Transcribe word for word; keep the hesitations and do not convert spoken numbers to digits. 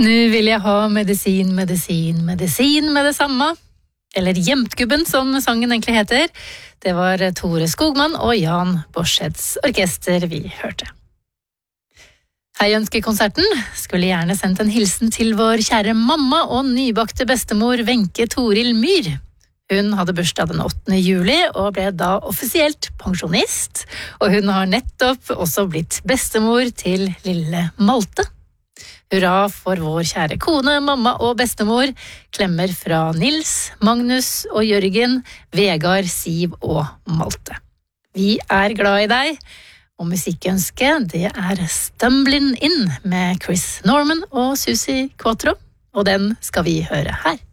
Nu vill jag ha medisin, medisin, medisin med det samme. Eller Jemtgubben, som sangen egentlig heter. Det var Tore Skogman og Jan Borscheds orkester vi hørte. Heiønskekonserten skulle gjerne sendt en hilsen til vår kjære mamma og nybakte bestemor Wenche Toril Myhr. Hun hadde bursdag den åttende juli og ble da offisielt pensjonist, og hun har nettopp også blitt bestemor til lille Malte. Hurra for vår kjære kone, mamma og bestemor. Klemmer fra Nils, Magnus og Jørgen, Vegard, Siv og Malte. Vi er glad i deg, og musikkønsket det er Stumblin' In med Chris Norman og Susie Quattro, og den skal vi høre her.